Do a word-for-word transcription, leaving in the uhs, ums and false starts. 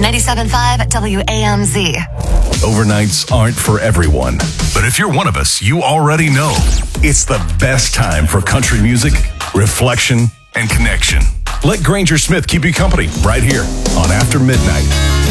ninety-seven point five W A M Z. Overnights aren't for everyone, but if you're one of us, you already know it's the best time for country music, reflection, and connection. Let Granger Smith keep you company right here on After Midnight.